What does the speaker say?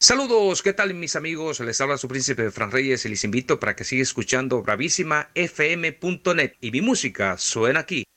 Saludos, ¿qué tal mis amigos? Les habla su príncipe Fran Reyes y les invito para que siga escuchando bravísimafm.net y mi música suena aquí.